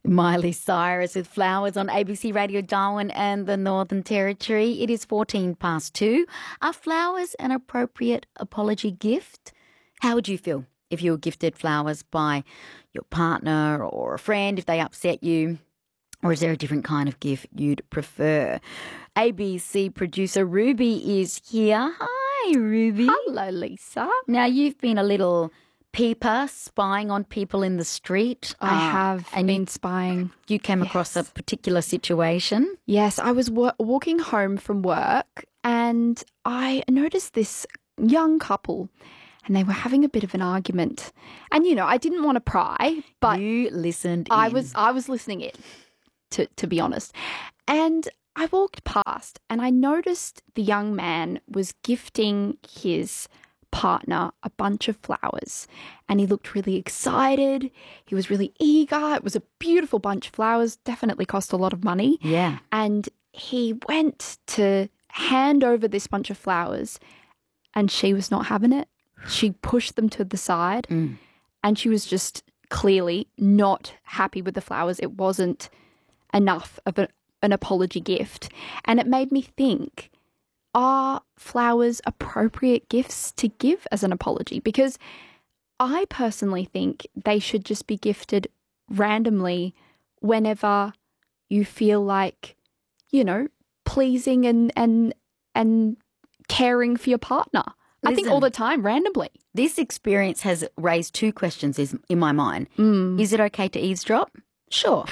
Miley Cyrus with Flowers on ABC Radio Darwin and the Northern Territory. It is 2:14. Are flowers an appropriate apology gift? How would you feel if you were gifted flowers by your partner or a friend if they upset you? Or is there a different kind of gift you'd prefer? ABC producer Ruby is here. Hi, Ruby. Hello, Lisa. Now, you've been a little peeper, spying on people in the street. I have been spying. You came across a particular situation. Yes, I was walking home from work and I noticed this young couple and they were having a bit of an argument. And, you know, I didn't want to pry, but you listened I was listening in, to be honest. And I walked past and I noticed the young man was gifting his partner a bunch of flowers and he looked really excited. He was really eager. It was a beautiful bunch of flowers, definitely cost a lot of money. Yeah. And he went to hand over this bunch of flowers and she was not having it. She pushed them to the side and she was just clearly not happy with the flowers. It wasn't enough of an apology gift. And it made me think, are flowers appropriate gifts to give as an apology? Because I personally think they should just be gifted randomly whenever you feel like, you know, pleasing and caring for your partner. I think all the time, randomly. This experience has raised two questions in my mind. Is it okay to eavesdrop? Sure.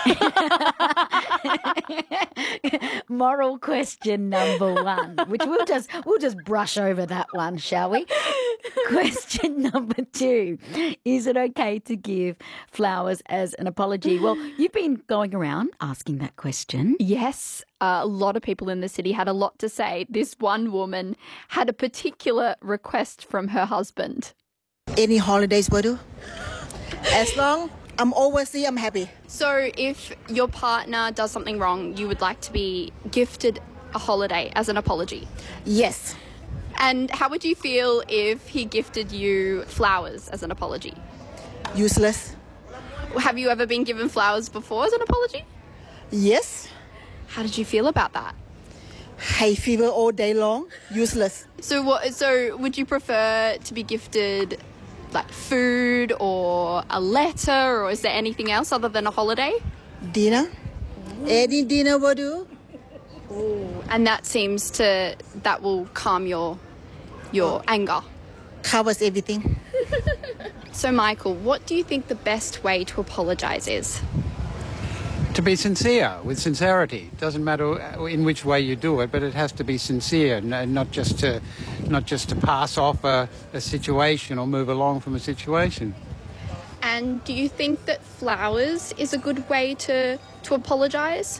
Moral question number one, which we'll just brush over that one, shall we? Question number two, is it okay to give flowers as an apology? Well, you've been going around asking that question. Yes, a lot of people in the city had a lot to say. This one woman had a particular request from her husband. Any holidays will do. As long I'm overseas, I'm happy. So if your partner does something wrong, you would like to be gifted a holiday as an apology? Yes. And how would you feel if he gifted you flowers as an apology? Useless. Have you ever been given flowers before as an apology? Yes. How did you feel about that? Hay fever all day long. Useless. So would you prefer to be gifted like food or a letter, or is there anything else other than a holiday? Dinner. Any dinner will do. And that will calm your anger. Covers everything. So Michael, what do you think the best way to apologise is? To be sincere, with sincerity. Doesn't matter in which way you do it, but it has to be sincere, and not just to pass off a situation or move along from a situation. And do you think that flowers is a good way to apologise?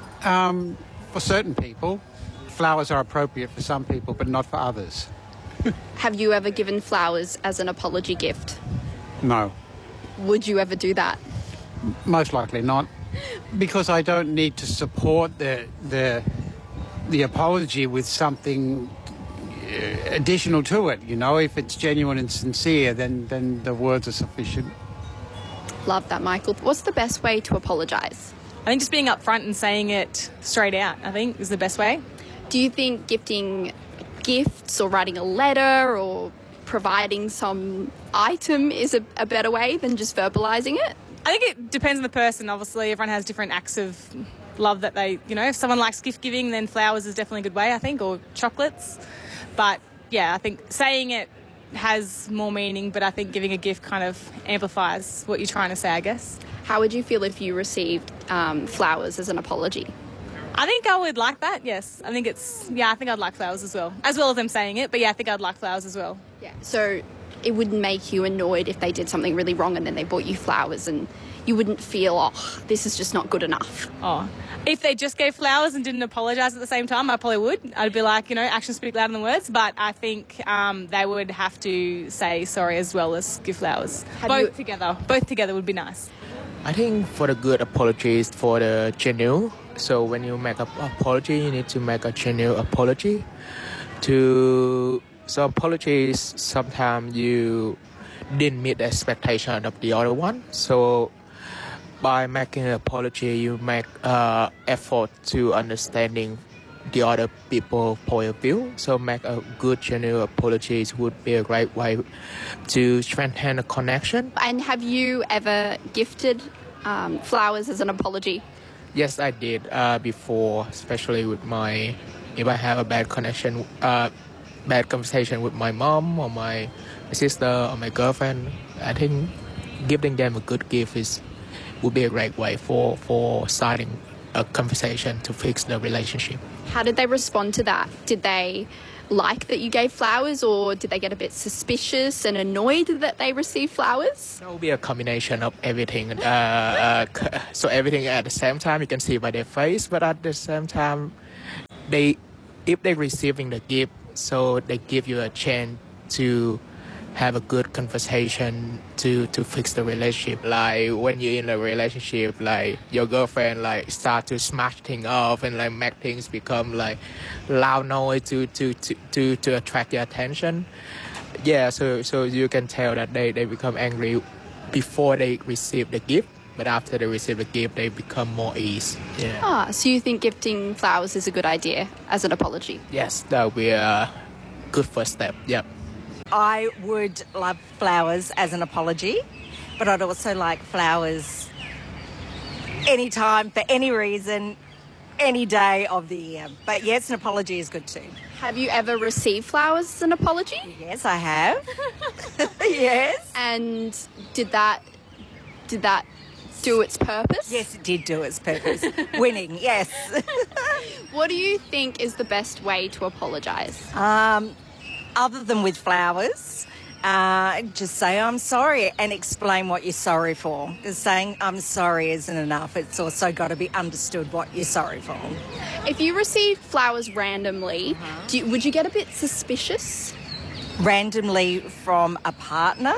For certain people, flowers are appropriate for some people, but not for others. Have you ever given flowers as an apology gift? No. Would you ever do that? Most likely not. Because I don't need to support the apology with something additional to it. You know, if it's genuine and sincere, then the words are sufficient. Love that, Michael. What's the best way to apologise? I think just being upfront and saying it straight out, I think, is the best way. Do you think gifting gifts or writing a letter or providing some item is a better way than just verbalising it? I think it depends on the person, obviously. Everyone has different acts of love that they, you know, if someone likes gift giving, then flowers is definitely a good way, I think, or chocolates. But, yeah, I think saying it has more meaning, but I think giving a gift kind of amplifies what you're trying to say, I guess. How would you feel if you received flowers as an apology? I think I would like that, yes. I think I'd like flowers as well as them saying it. But, yeah, I think I'd like flowers as well. Yeah. So it wouldn't make you annoyed if they did something really wrong and then they bought you flowers and you wouldn't feel, oh, this is just not good enough. Oh, if they just gave flowers and didn't apologise at the same time, I probably would. I'd be like, you know, actions speak louder than words. But I think they would have to say sorry as well as give flowers. Both together would be nice. I think for the good apologies for the genuine. So when you make an apology, you need to make a genuine apology. So apologies, sometimes you didn't meet the expectation of the other one. So by making an apology, you make effort to understanding the other people's point of view. So make a good genuine apologies would be a great way to strengthen a connection. And have you ever gifted flowers as an apology? Yes, I did before, especially with if I have a bad conversation with my mom or my sister or my girlfriend, I think giving them a good gift would be a great way for starting a conversation to fix the relationship. How did they respond to that? Did they like that you gave flowers, or did they get a bit suspicious and annoyed that they received flowers? It will be a combination of everything. So everything at the same time, you can see by their face, but at the same time, if they're receiving the gift, so they give you a chance to have a good conversation to fix the relationship. Like when you're in a relationship, like your girlfriend like start to smash things off and like make things become like loud noise to attract your attention. Yeah, so you can tell that they become angry before they receive the gift, but after they receive the gift, they become more ease. Yeah. So you think gifting flowers is a good idea as an apology? Yes, that would be a good first step. Yep. I would love flowers as an apology, but I'd also like flowers anytime, for any reason, any day of the year. But yes, an apology is good too. Have you ever received flowers as an apology? Yes, I have. Yes. And did that do its purpose? Yes, it did do its purpose. Winning, yes. What do you think is the best way to apologise? Other than with flowers, just say I'm sorry and explain what you're sorry for. Because saying I'm sorry isn't enough. It's also got to be understood what you're sorry for. If you received flowers randomly, would you get a bit suspicious? Randomly from a partner?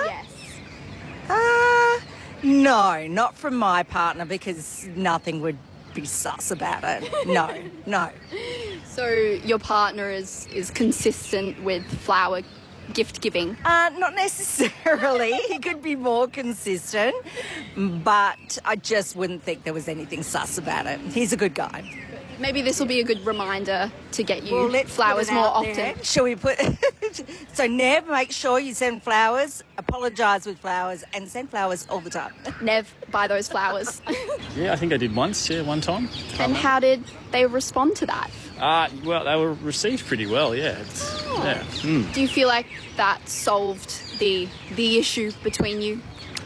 Yes. No, not from my partner, because nothing would be sus about it. No. So your partner is consistent with flower gift giving? Not necessarily. He could be more consistent, but I just wouldn't think there was anything sus about it. He's a good guy. Maybe this will be a good reminder to get you flowers more often. Shall we put... So, Nev, make sure you send flowers, apologise with flowers, and send flowers all the time. Nev, buy those flowers. Yeah, I think I did once, one time. And how did they respond to that? Well, they were received pretty well, yeah. Do you feel like that solved the issue between you?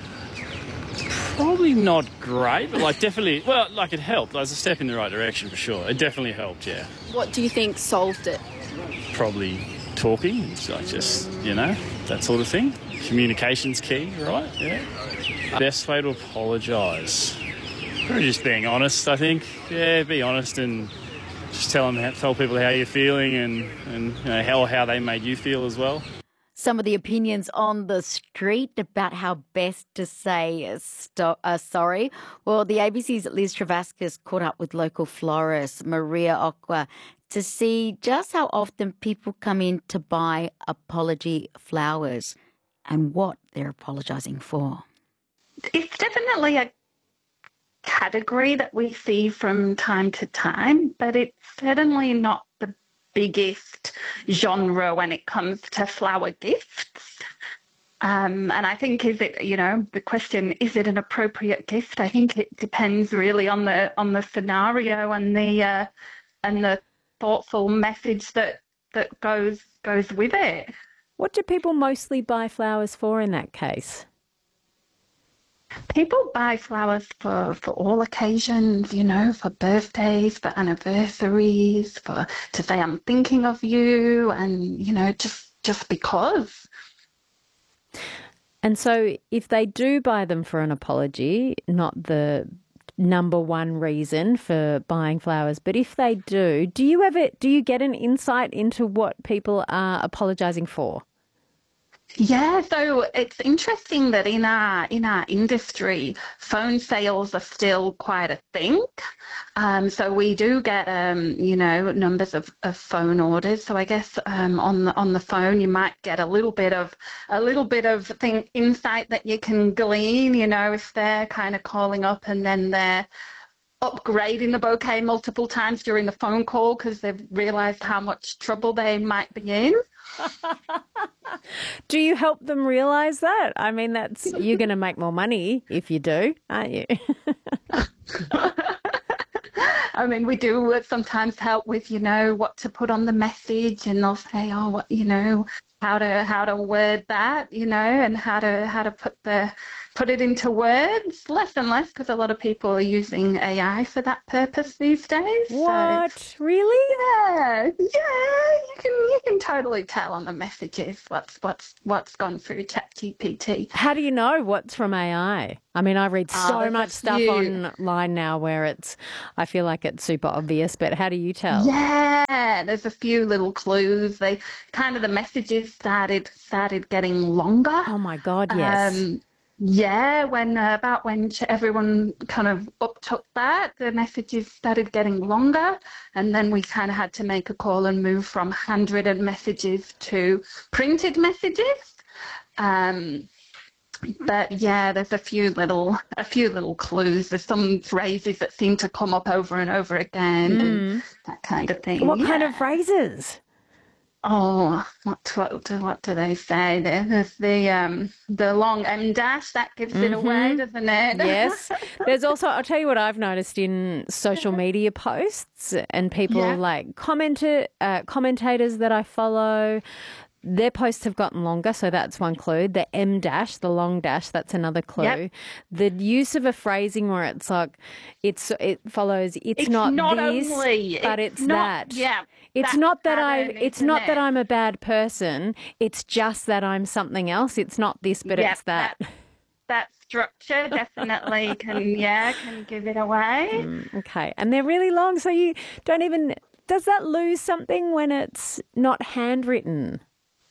Probably not great, but definitely, it helped. It was a step in the right direction for sure. It definitely helped, yeah. What do you think solved it? Probably talking, it's that sort of thing. Communication's key, right? Yeah. Best way to apologise. Probably just being honest, I think. Yeah, be honest and just tell people how you're feeling and how they made you feel as well. Some of the opinions on the street about how best to say sorry. Well, the ABC's Liz Travascus caught up with local florist Maria Okwa to see just how often people come in to buy apology flowers and what they're apologising for. It's definitely a category that we see from time to time, but it's certainly not the biggest genre when it comes to flower gifts. And I think, the question, is it an appropriate gift? I think it depends really on the scenario and the thoughtful message that goes with it. What do people mostly buy flowers for in that case? People buy flowers for all occasions, for birthdays, for anniversaries, to say I'm thinking of you, and just because. And so if they do buy them for an apology, not the number one reason for buying flowers, but if they do you get an insight into what people are apologising for? Yeah, so it's interesting that in our industry, phone sales are still quite a thing. So we do get numbers of phone orders. So I guess on the phone you might get a little bit of insight that you can glean. If they're kind of calling up and then they're upgrading the bouquet multiple times during the phone call because they've realised how much trouble they might be in. Do you help them realise that? I mean, you're going to make more money if you do, aren't you? I mean, we do sometimes help with, what to put on the message, and they'll say, oh, what, how to word that, and how to put it into words. Less and less, because a lot of people are using AI for that purpose these days. What? So, really? Yeah. You can totally tell on the messages what's gone through ChatGPT. How do you know what's from AI? I mean, I read so much stuff online now where I feel like it's super obvious, but how do you tell? Yeah, there's a few little clues. The messages started getting longer. Oh my God, yes. Yeah, when everyone kind of uptook that, the messages started getting longer, and then we kind of had to make a call and move from handwritten messages to printed messages. But yeah, there's a few little clues. There's some phrases that seem to come up over and over again, and that kind of thing. What kind of phrases? Oh, what do they say? There's the long M dash that gives it away, doesn't it? Yes. There's also, I'll tell you what I've noticed in social media posts and people like commentators that I follow. Their posts have gotten longer, so that's one clue. The M dash, the long dash, that's another clue. Yep. The use of a phrasing where it's like it follows. It's not this, only, but it's not, that. Yeah. It's not that I'm a bad person. It's just that I'm something else. It's not this, but it's that. That structure definitely can give it away. Okay, and they're really long, so you don't even. Does that lose something when it's not handwritten?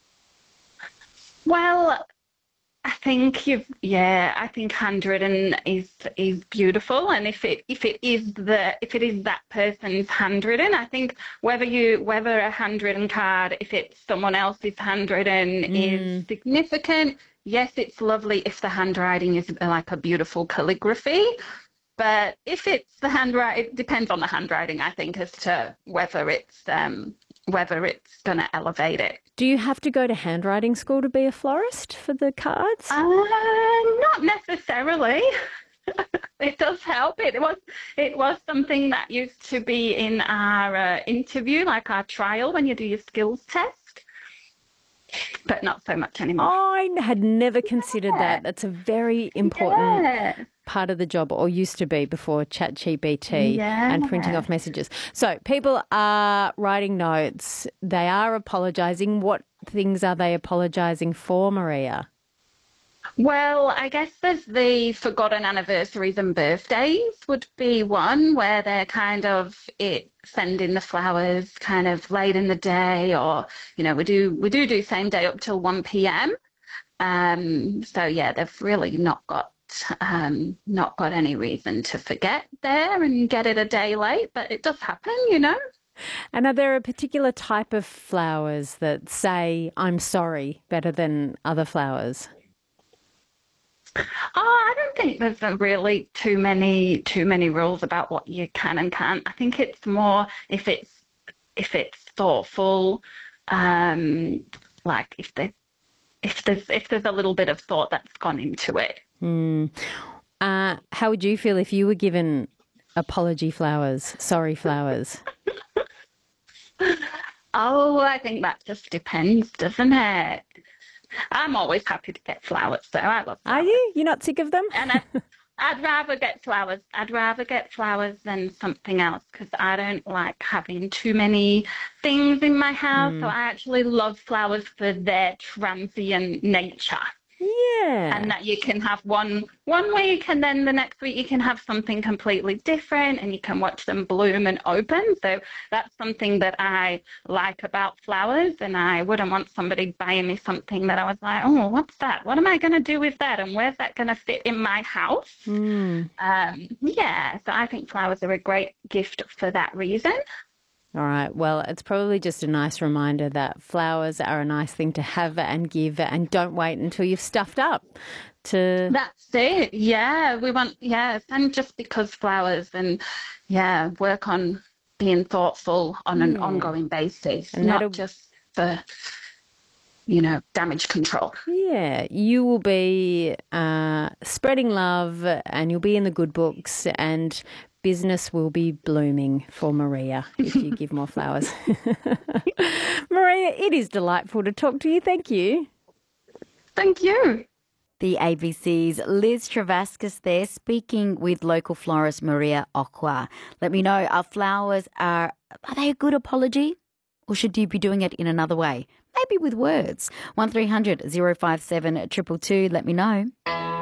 Well, I think handwritten is beautiful, and if it is that person's handwritten, I think whether a handwritten card, if it's someone else's handwritten, is significant. Yes, it's lovely if the handwriting is like a beautiful calligraphy. But if it's the handwriting, it depends on the handwriting, I think, as to whether it's going to elevate it. Do you have to go to handwriting school to be a florist for the cards? Not necessarily. It does help. It was something that used to be in our interview, like our trial when you do your skills test. But not so much anymore. I had never considered that. That's a very important part of the job, or used to be before ChatGPT and printing off messages. So people are writing notes. They are apologising. What things are they apologising for, Maria? Well, I guess there's the forgotten anniversaries and birthdays would be one where they're kind of sending the flowers kind of late in the day, or we do same day up till 1 p.m. So yeah, they've really not got any reason to forget there and get it a day late, but it does happen, And are there a particular type of flowers that say "I'm sorry" better than other flowers? I don't think there's really too many rules about what you can and can't. I think it's more if it's thoughtful, like if there's a little bit of thought that's gone into it. How would you feel if you were given apology flowers, sorry flowers? Oh, I think that just depends, doesn't it? I'm always happy to get flowers, so I love flowers. Are you? You're not sick of them? And I'd rather get flowers. I'd rather get flowers than something else, because I don't like having too many things in my house. So I actually love flowers for their transient nature. Yeah. And that you can have one week and then the next week you can have something completely different and you can watch them bloom and open. So that's something that I like about flowers, and I wouldn't want somebody buying me something that I was like, oh, what's that? What am I going to do with that? And where's that going to fit in my house? Yeah, so I think flowers are a great gift for that reason. All right. Well, it's probably just a nice reminder that flowers are a nice thing to have and give, and don't wait until you've stuffed up to... That's it. Yeah, we want, and just because flowers, and work on being thoughtful on an ongoing basis, and not just for, damage control. Yeah, you will be spreading love, and you'll be in the good books, and business will be blooming for Maria if you give more flowers. Maria, it is delightful to talk to you. Thank you. Thank you. The ABC's Liz Travascus there, speaking with local florist Maria Okwa. Let me know, are they a good apology? Or should you be doing it in another way? Maybe with words. 1300 057 222. Let me know.